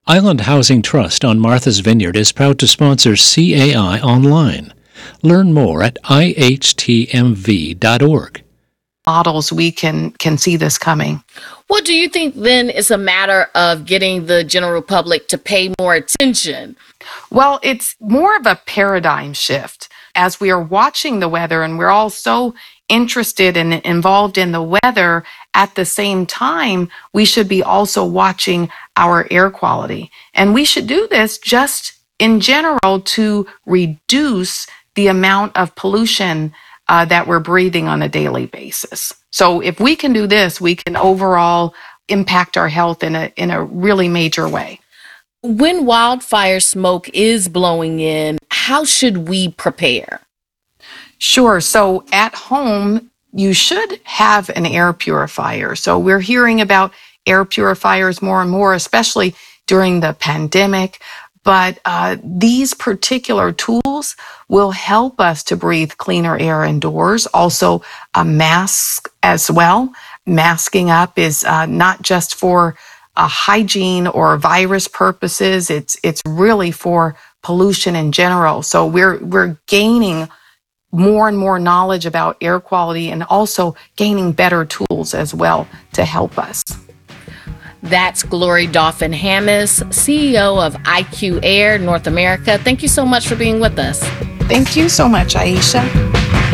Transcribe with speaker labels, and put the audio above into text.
Speaker 1: Island Housing Trust on Martha's Vineyard is proud to sponsor CAI Online. Learn more at ihtmv.org.
Speaker 2: Models, we can see this coming.
Speaker 3: What do you think then is a matter of getting the general public to pay more attention?
Speaker 2: Well, it's more of a paradigm shift. As we are watching the weather and we're all so interested and involved in the weather, at the same time, we should be also watching our air quality. And we should do this just in general to reduce the amount of pollution that we're breathing on a daily basis. So if we can do this, we can overall impact our health in a really major way.
Speaker 3: When wildfire smoke is blowing in, how should we prepare?
Speaker 2: Sure. So at home, you should have an air purifier. So we're hearing about air purifiers more and more, especially during the pandemic. But these particular tools will help us to breathe cleaner air indoors. Also, a mask as well. Masking up is not just for hygiene or virus purposes. It's really for pollution in general. So we're gaining more and more knowledge about air quality and also gaining better tools as well to help us.
Speaker 3: That's Glory Dauphin-Hammis, CEO of IQ Air North America. Thank you so much for being with us.
Speaker 2: Thank you so much, Aisha.